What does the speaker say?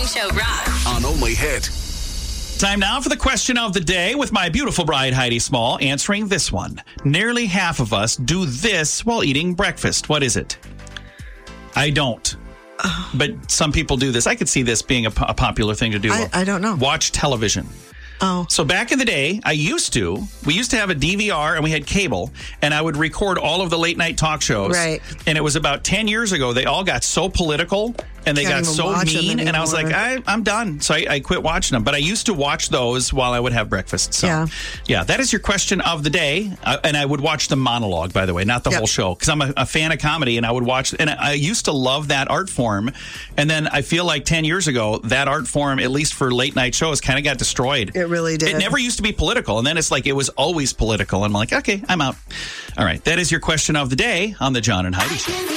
Show rocks. On Only Hit. Time now for the question of the day with my beautiful bride, Heidi Small, answering this one. Nearly half of us do this while eating breakfast. What is it? I don't. But some people do this. I could see this being a popular thing to do. I don't know. Watch television. Oh. So back in the day, we used to have a DVR and we had cable, and I would record all of the late night talk shows. Right. And it was about 10 years ago. They all got so political and they got so mean. And I was like, I'm done. So I quit watching them. But I used to watch those while I would have breakfast. So, yeah, that is your question of the day. And I would watch the monologue, by the way, not the whole show, because I'm a fan of comedy, and I would watch. And I used to love that art form. And then I feel like 10 years ago, that art form, at least for late night shows, kind of got destroyed. It really did. It never used to be political. And then it's like it was always political. And I'm like, okay, I'm out. All right. That is your question of the day on the John and Heidi Show.